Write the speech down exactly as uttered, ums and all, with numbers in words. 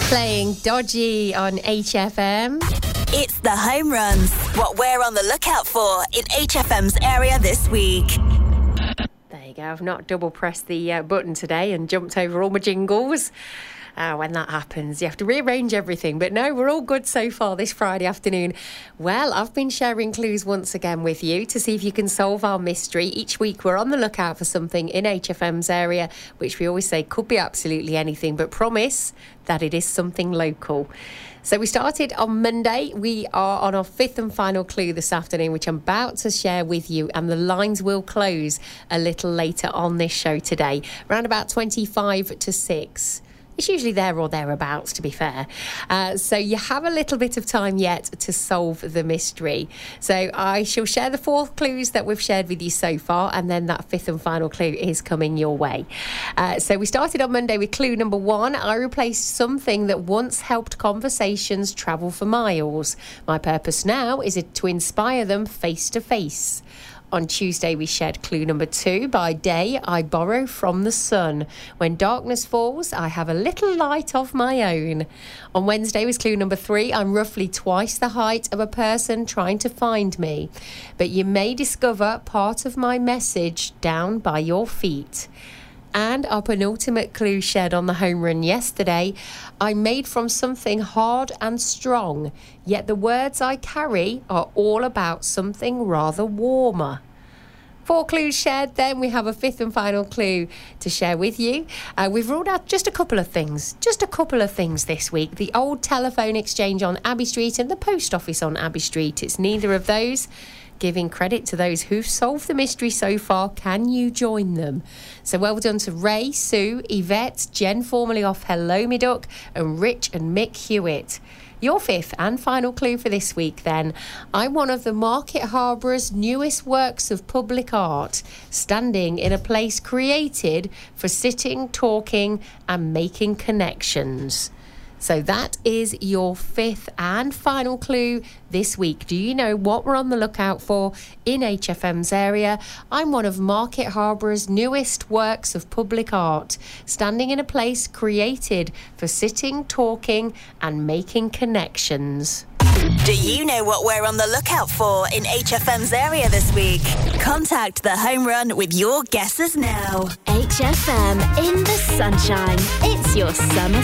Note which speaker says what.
Speaker 1: Playing Dodgy on H F M.
Speaker 2: It's the home runs, what we're on the lookout for in H F M's area this week.
Speaker 1: There you go. I've not double pressed the uh, button today and jumped over all my jingles. Uh, when that happens, you have to rearrange everything. But no, we're all good so far this Friday afternoon. Well, I've been sharing clues once again with you to see if you can solve our mystery. Each week we're on the lookout for something in H F M's area, which we always say could be absolutely anything, but promise that it is something local. So we started on Monday. We are on our fifth and final clue this afternoon, which I'm about to share with you, and the lines will close a little later on this show today, around about twenty-five to six. It's usually there or thereabouts, to be fair. Uh, so you have a little bit of time yet to solve the mystery. So I shall share the four clues that we've shared with you so far, and then that fifth and final clue is coming your way. Uh, so we started on Monday with clue number one. I replaced something that once helped conversations travel for miles. My purpose now is to inspire them face to face. On Tuesday, we shared clue number two. By day, I borrow from the sun. When darkness falls, I have a little light of my own. On Wednesday was clue number three. I'm roughly twice the height of a person trying to find me. But you may discover part of my message down by your feet. And our penultimate clue shared on the home run yesterday. I'm made from something hard and strong, yet the words I carry are all about something rather warmer. Four clues shared, then we have a fifth and final clue to share with you. Uh, we've ruled out just a couple of things, just a couple of things this week. The old telephone exchange on Abbey Street and the post office on Abbey Street. It's neither of those. Giving credit to those who've solved the mystery so far. Can you join them? So well done to Ray, Sue, Yvette, Jen formerly off Hello Me Duck, and Rich and Mick Hewitt. Your fifth and final clue for this week then. I'm one of the Market Harbour's newest works of public art, standing in a place created for sitting, talking and making connections. So that is your fifth and final clue this week. Do you know what we're on the lookout for in H F M's area? I'm one of Market Harbour's newest works of public art, standing in a place created for sitting, talking and making connections.
Speaker 2: Do you know what we're on the lookout for in H F M's area this week? Contact the home run with your guesses now.
Speaker 3: H F M in the sunshine. It's your summer